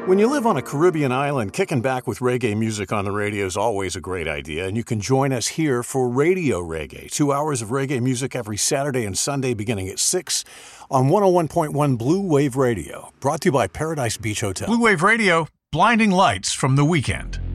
When you live on a Caribbean island, kicking back with reggae music on the radio is always a great idea, and you can join us here for Radio Reggae. 2 hours of reggae music every Saturday and Sunday beginning at 6 on 101.1 Blue Wave Radio. Brought to you by Paradise Beach Hotel. Blue Wave Radio, blinding lights from the weekend.